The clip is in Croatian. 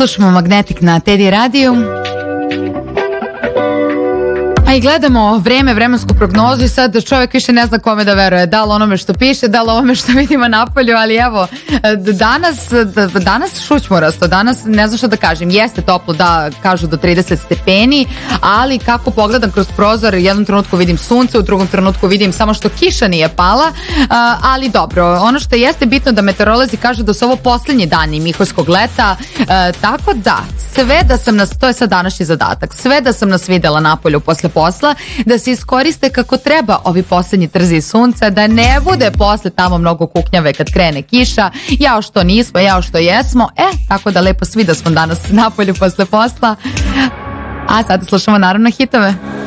Slušamo Magnetic na Teddy radiju. A i gledamo vreme, vremensku prognozu i sad čovjek više ne zna kome da veruje. Da li onome što piše, da li ovome što vidimo napolju, ali evo, danas šućmorasto, danas ne znam što da kažem, jeste toplo, da kažu do 30 stepeni, ali kako pogledam kroz prozor, u jednom trenutku vidim sunce, u drugom trenutku vidim samo što kiša nije pala, ali dobro, ono što jeste bitno da meteorolozi kažu da su ovo posljednji dani mihorskog leta, tako da, sve da sam nas, to je sad današnji zadatak, sve da sam nas videla napolju posle posla, da se iskoriste kako treba ovi posljednji trzi sunca, da ne bude posle tamo mnogo kuknjave kad krene kiša, jao što nismo, jao što jesmo, tako da lepo svi da smo danas napolju posle posla. A sada slušamo naravno hitove.